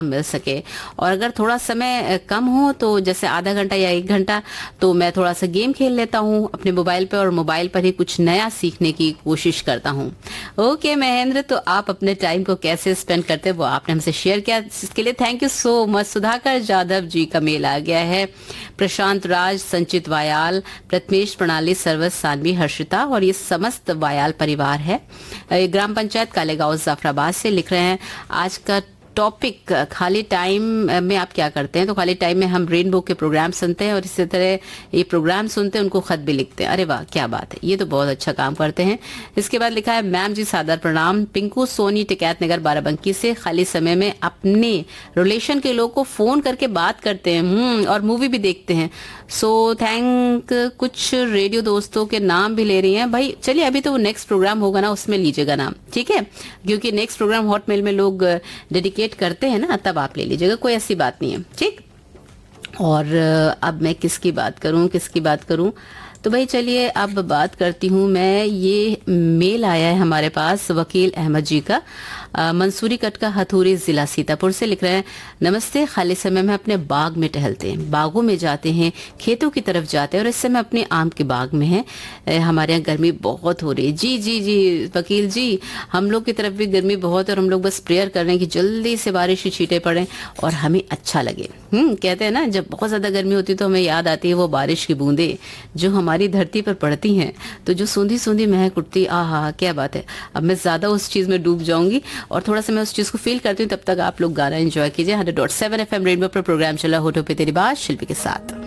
मिल सके। और अगर थोड़ा समय कम हो तो जैसे आधा घंटा या 1 घंटा, तो मैं थोड़ा सा गेम खेल लेता हूँ अपने मोबाइल पे, और मोबाइल पर ही कुछ नया सीखने की कोशिश करता हूँ। ओके महेंद्र, तो आप अपने टाइम को कैसे स्पेंड करते हैं वो आपने हमसे शेयर किया, इसके लिए thank you so much. Sudhakar Jadhav जी का मेल आ गया है, प्रशांत राज, संचित वायाल, प्रथमेश प्रणाली, सर्वस सानवी, हर्षिता और ये समस्त वायाल परिवार है। ग्राम पंचायत कालेगांव जाफराबाद से लिख रहे हैं, आज का टॉपिक खाली टाइम में आप क्या करते हैं। तो खाली टाइम में हम रेनबो के प्रोग्राम सुनते हैं और इसी तरह ये प्रोग्राम सुनते हैं, उनको खत भी लिखते हैं। अरे वाह, क्या बात है, ये तो बहुत अच्छा काम करते हैं। इसके बाद लिखा है, मैम जी सादर प्रणाम, पिंकू सोनी टिकैत नगर बाराबंकी से। खाली समय में अपने रिलेशन के लोग को फोन करके बात करते हैं और मूवी भी देखते हैं। सो थैंक, कुछ रेडियो दोस्तों के नाम भी ले रही हैं भाई। चलिए, अभी तो नेक्स्ट प्रोग्राम होगा ना, उसमें लीजिएगा नाम, ठीक है, क्योंकि नेक्स्ट प्रोग्राम हॉटमेल में लोग डेडिकेट करते हैं ना, तब आप ले लीजिएगा, कोई ऐसी बात नहीं है, ठीक। और अब मैं किसकी बात करूं, तो भाई चलिए अब बात करती हूँ मैं। ये मेल आया है हमारे पास वकील अहमद जी का, मंसूरी कट का, हथूरी जिला सीतापुर से। लिख रहे हैं, नमस्ते, खाली समय में अपने बाग में टहलते हैं, बागों में जाते हैं, खेतों की तरफ जाते हैं, और इस समय अपने आम के बाग में है। हमारे यहाँ गर्मी बहुत हो रही है। जी जी जी वकील जी, हम लोग की तरफ भी गर्मी बहुत है, और हम लोग बस प्रेयर कर रहे हैं कि जल्दी से बारिश की छींटे पड़े और हमें अच्छा लगे। कहते हैं ना, जब बहुत ज्यादा गर्मी होती है तो हमें याद आती है वो बारिश की बूंदे जो हमारी धरती पर पड़ती हैं, तो जो सूंधी सूंधी महक उठती, आहा क्या बात है। अब मैं ज्यादा उस चीज में डूब जाऊंगी और थोड़ा सा मैं उस चीज को फील करती हूँ। तब तक आप लोग गाना एंजॉय कीजिए। 100.7 FM रेनबो पर प्रोग्राम चला होठों पे तेरी बात, शिल्पी के साथ।